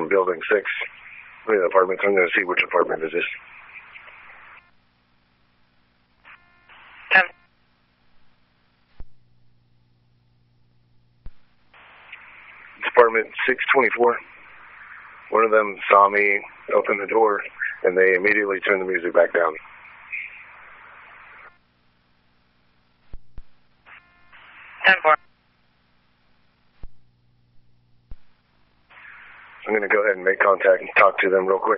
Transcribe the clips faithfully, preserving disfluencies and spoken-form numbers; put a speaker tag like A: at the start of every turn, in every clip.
A: from building six. Look at the apartments. I'm going to see which apartment it is.
B: ten.
A: It's apartment six twenty-four. One of them saw me open the door, and they immediately turned the music back down.
B: ten four.
A: I'm going to go ahead and make contact and talk to them real quick.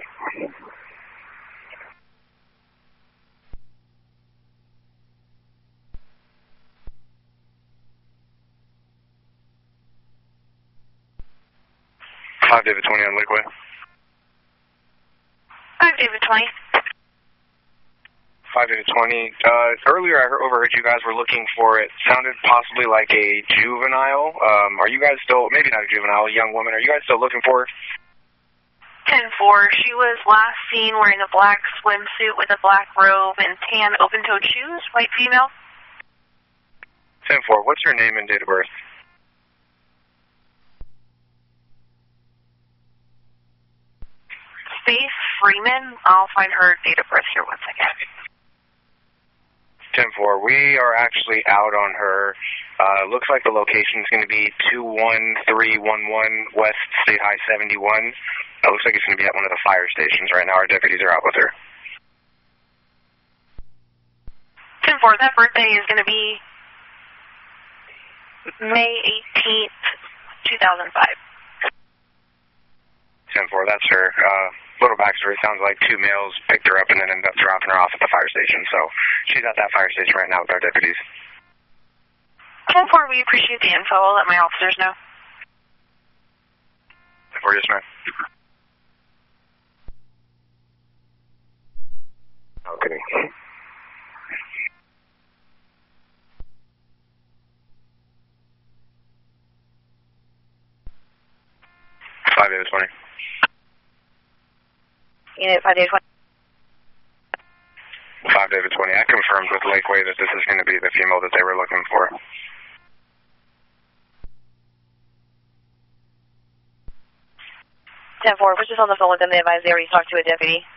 C: five David twenty on Lakeway.
B: five David twenty.
C: five David twenty. Uh, earlier I heard, overheard you guys were looking for, it sounded possibly like a juvenile. Um, are you guys still, maybe not a juvenile, a young woman, are you guys still looking for her?
B: ten four. She was last seen wearing a black swimsuit with a black robe and tan open-toed shoes, white female.
C: ten four. What's her name and date of birth?
B: Faith Freeman. I'll find her date of birth here one second.
C: ten four. We are actually out on her. Uh, looks like the location is going to be two one three one one West State High seventy-one. It looks like it's going to be at one of the fire stations right now. Our deputies are out with her.
B: ten four. That birthday is going to be May eighteenth, two thousand five.
C: ten four. That's her. Uh, little backstory, sounds like two males picked her up and then ended up dropping her off at the fire station. So she's at that fire station right now with our deputies.
B: ten four, we appreciate the info. I'll let my officers know.
C: ten four, yes, ma'am.
A: Okay.
C: five David twenty.
B: Unit five David twenty.
C: five David twenty. I confirmed with Lakeway that this is going to be the female that they were looking for.
B: ten four, we're just on the phone with them. They advised they already talked to a deputy.